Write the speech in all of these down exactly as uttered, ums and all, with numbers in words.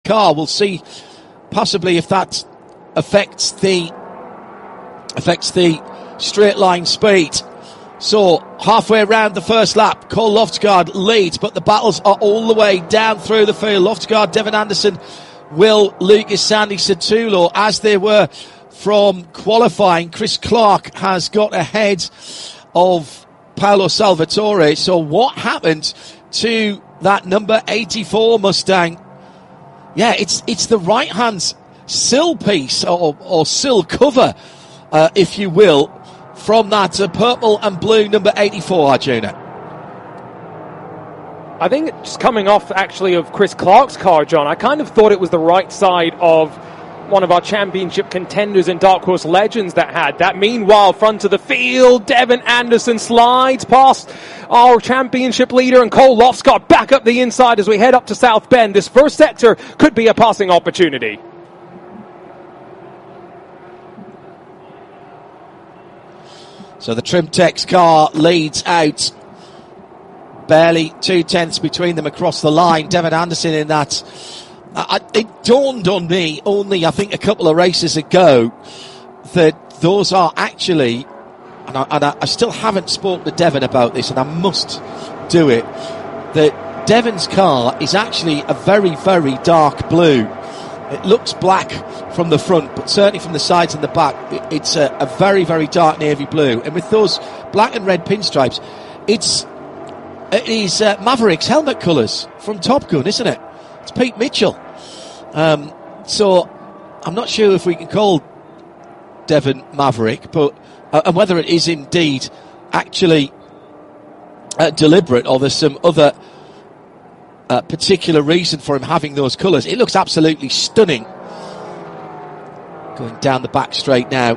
car. We'll see possibly if that affects the affects the straight line speed. So halfway around the first lap, Cole Loftsgaard leads, but the battles are all the way down through the field. Loftsgaard, Devin Anderson, Will Lucas, Sandy Sattulo, as they were from qualifying. Chris Clark has got ahead of Paolo Salvatore. So what happened to that number eighty-four Mustang? Yeah, it's it's the right hand sill piece or, or sill cover, uh, if you will, from that uh, purple and blue number eighty-four, Arjuna. I think it's coming off actually of Chris Clark's car, John. I kind of thought it was the right side of one of our championship contenders and Dark Horse Legends that had that. Meanwhile, front of the field, Devin Anderson slides past our championship leader and Cole Loftsgaard back up the inside as we head up to South Bend. This first sector could be a passing opportunity. So the Trimtex car leads out. Barely two tenths between them across the line. Devin Anderson in that. I, it dawned on me only, I think, a couple of races ago that those are actually, and I, and I still haven't spoken to Devin about this, and I must do it, that Devin's car is actually a very, very dark blue. It looks black from the front, but certainly from the sides and the back, it, it's a, a very, very dark navy blue. And with those black and red pinstripes, it's it is uh, Maverick's helmet colours from Top Gun, isn't it? It's Pete Mitchell. Um, so I'm not sure if we can call Devin Maverick, but uh, and whether it is indeed actually uh, deliberate or there's some other uh, particular reason for him having those colours. It looks absolutely stunning. Going down the back straight now.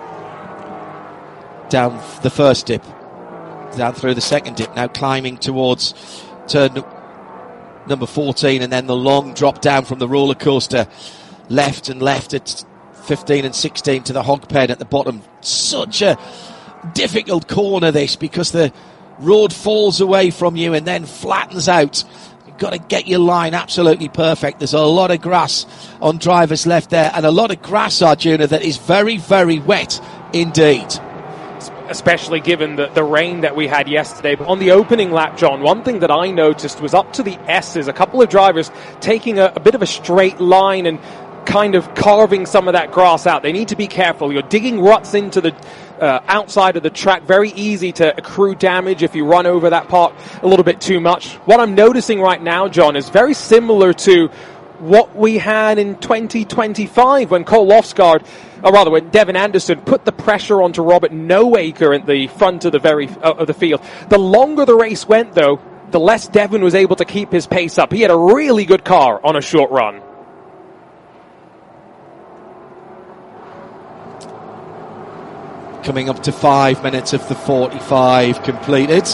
Down the first dip. Down through the second dip. Now climbing towards turn number fourteen, and then the long drop down from the roller coaster left and left at fifteen and sixteen to the hog pen at the bottom. Such a difficult corner this, because the road falls away from you and then flattens out. You've got to get your line absolutely perfect. There's a lot of grass on driver's left there, and a lot of grass, Arjuna, that is very, very wet indeed. Especially given the, the rain that we had yesterday. But on the opening lap, John, one thing that I noticed was up to the S's, a couple of drivers taking a, a bit of a straight line and kind of carving some of that grass out. They need to be careful. You're digging ruts into the uh, outside of the track. Very easy to accrue damage if you run over that part a little bit too much. What I'm noticing right now, John, is very similar to what we had in twenty twenty-five when Cole Loftsgaard, or rather when Devin Anderson put the pressure onto Robert Noaker at the front of the very uh, of the field. The longer the race went, though, the less Devin was able to keep his pace up. He had a really good car on a short run. Coming up to five minutes of the forty-five completed.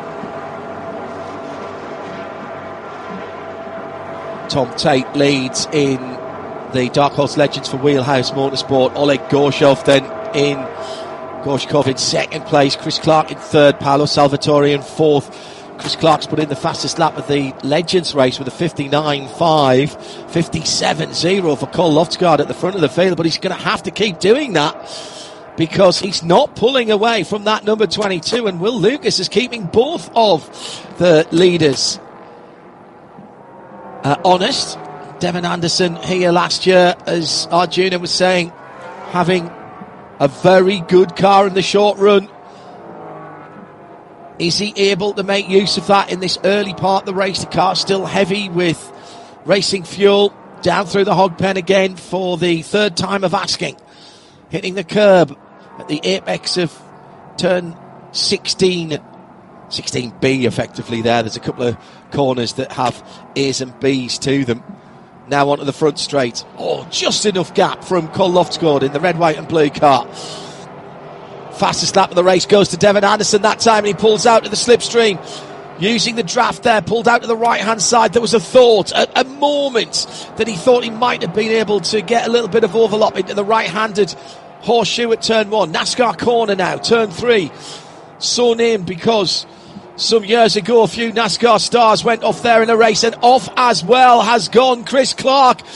Tom Tate leads in the Dark Horse Legends for Wheelhouse Motorsport. Oleg Gorshov then in Gorshkov in second place. Chris Clark in third. Paolo Salvatore in fourth. Chris Clark's put in the fastest lap of the Legends race with a fifty-nine five. fifty-seven zero for Cole Loftsgaard at the front of the field, but he's going to have to keep doing that because he's not pulling away from that number twenty-two, and Will Lucas is keeping both of the leaders Uh, honest. Devin Anderson here last year, as Arjuna was saying, having a very good car in the short run. Is he able to make use of that in this early part of the race? The car's still heavy with racing fuel. Down through the hog pen again for the third time of asking. Hitting the curb at the apex of turn sixteen. sixteen B effectively there. There's a couple of corners that have A's and B's to them. Now onto the front straight. Oh, just enough gap from Cole Loftsgaard in the red, white and blue car. Fastest lap of the race goes to Devin Anderson that time, and he pulls out to the slipstream. Using the draft there, pulled out to the right-hand side. There was a thought, a, a moment, that he thought he might have been able to get a little bit of overlap into the right-handed horseshoe at turn one. NASCAR corner now, turn three. So named because some years ago a few NASCAR stars went off there in a race, and off as well has gone Chris Clark.